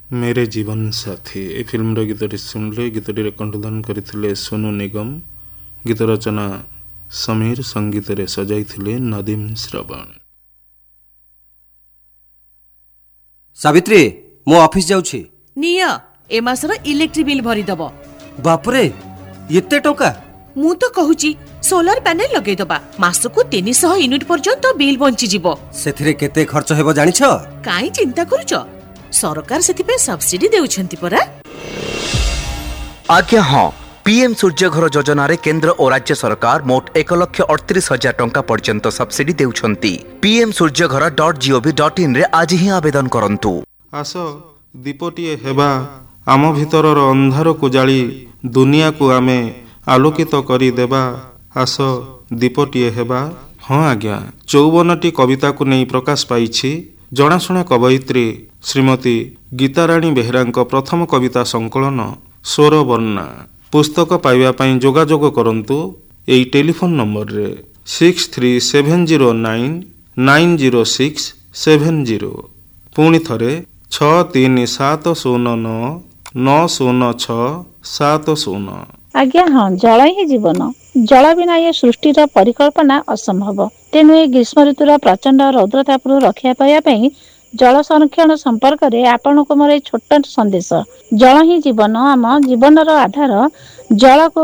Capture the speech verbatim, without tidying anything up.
मेरे जीवन साथी ए फिल्म गीतटी शुणिले गीतटी कंठदान करते सोनू निगम, गीत रचना समीर, संगीत रे सजाई नदीम श्रवण। सावित्री मो ऑफिस जाउछि निया ए मासर इलेक्ट्रिक बिल भरी दबो। बापरे एते टका। मु तो कहूची सोलर पैनल लगे दबा, मासको तीन सौ यूनिट पर्यंत बिल बंची जिवो। सेथिरे केते खर्च हेबो जानिछ? काई चिंता करूछ, सरकार सेति पे सब्सिडी देउछंती परा। आज्ञा हाँ, पीएम सूर्य घर योजना रे केंद्र और राज्य सरकार मोट एक लक्ष अड़तीस हजार टंका पर्यंत सब्सिडी देउछंती। पीएम सूर्य घर डॉट जीओवी डॉट इन रे आज ही आवेदन करंतु। आस दीपटीए हेबा, आम भितरर अंधार को जाली दुनिया को आमे आलोकित करी देबा। आस दीपटीए हेबा। हाँ आज्ञा, चौवनटी कविता को नहीं प्रकाश पाइछि जनाशुना कवयित्री श्रीमती गीताराणी बेहेरांक प्रथम कविता संकलन स्वर वर्णा। पुस्तक पाइबा पई जोगाजोग करंतु एई टेलीफोन नंबर रे six three seven zero nine nine zero six seven zero. पुणी थरे छ तीन सात शून्य नौ नौ शून्य छ सात शून्य। आज्ञा हाँ, जल ही जीवन, जल बिना ये सृष्टिर परिकल्पना असंभव। तेणु ए ग्रीष्म ऋतुर प्रचंड रौद्रतापरू रक्षा पाइबा जल संरक्षण संपर्क में आपण को मोर छोट संदेश। जल ही जीवन, आम जीवनर आधार। जल को